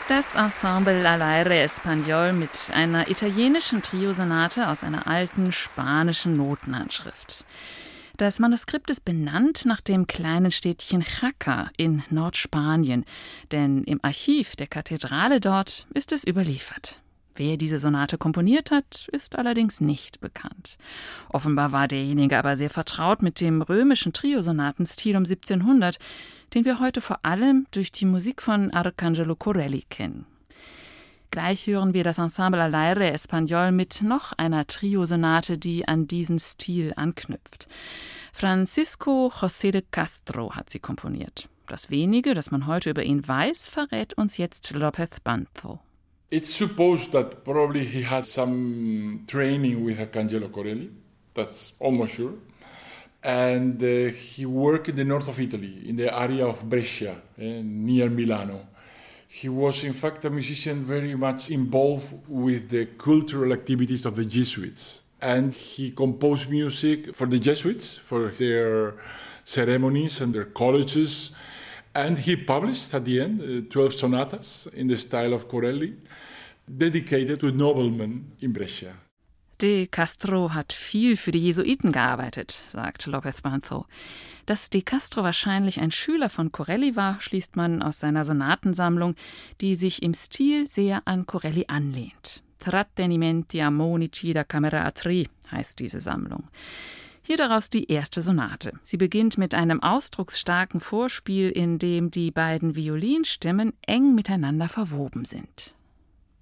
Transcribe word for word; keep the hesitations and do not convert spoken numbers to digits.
Das Ensemble Al Aire Español mit einer italienischen Triosonate aus einer alten spanischen Notenhandschrift. Das Manuskript ist benannt nach dem kleinen Städtchen Jaca in Nordspanien, denn im Archiv der Kathedrale dort ist es überliefert. Wer diese Sonate komponiert hat, ist allerdings nicht bekannt. Offenbar war derjenige aber sehr vertraut mit dem römischen Triosonatenstil um siebzehnhundert, den wir heute vor allem durch die Musik von Arcangelo Corelli kennen. Gleich hören wir das Ensemble Al Aire Español mit noch einer Triosonate, die an diesen Stil anknüpft. Francisco José de Castro hat sie komponiert. Das wenige, das man heute über ihn weiß, verrät uns jetzt López Banzo. It's supposed that probably he had some training with Arcangelo Corelli. That's almost sure. And uh, he worked in the north of Italy, in the area of Brescia, eh, near Milano. He was, in fact, a musician very much involved with the cultural activities of the Jesuits. And he composed music for the Jesuits, for their ceremonies and their colleges. And he published, at the end, uh, twelve sonatas in the style of Corelli, dedicated to noblemen in Brescia. De Castro hat viel für die Jesuiten gearbeitet, sagt López Banzo. Dass De Castro wahrscheinlich ein Schüler von Corelli war, schließt man aus seiner Sonatensammlung, die sich im Stil sehr an Corelli anlehnt. Trattenimenti armonici da camera a tre heißt diese Sammlung. Hier daraus die erste Sonate. Sie beginnt mit einem ausdrucksstarken Vorspiel, in dem die beiden Violinstimmen eng miteinander verwoben sind.